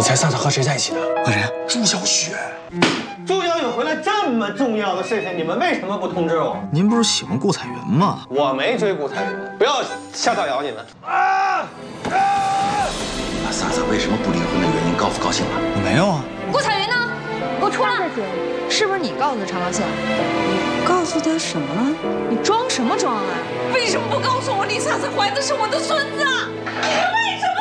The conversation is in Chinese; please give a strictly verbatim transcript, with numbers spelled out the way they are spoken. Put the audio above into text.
猜萨萨和谁在一起的？ 和谁？ 朱小雪。 朱小雪回来这么重要的事情，你们为什么不通知我？ 您不是喜欢顾彩云吗？ 我没追顾彩云，不要瞎造谣你们。啊！ 把萨萨为什么不离婚的原因告诉高兴了？ 我没有啊。 顾彩云呢？给我出来！是不是你告诉的常高兴？ 告诉他什么了？ 你装什么装啊？为什么不告诉我李萨萨怀的是我的孙子？你为什么